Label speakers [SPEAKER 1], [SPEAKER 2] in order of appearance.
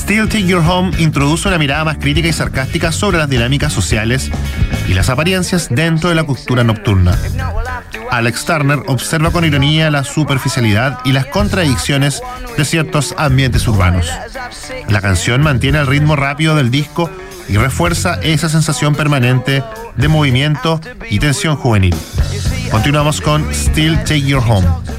[SPEAKER 1] Still Take Your Home introduce una mirada más crítica y sarcástica sobre las dinámicas sociales y las apariencias dentro de la cultura nocturna. Alex Turner observa con ironía la superficialidad y las contradicciones de ciertos ambientes urbanos. La canción mantiene el ritmo rápido del disco y refuerza esa sensación permanente de movimiento y tensión juvenil. Continuamos con Still Take Your Home.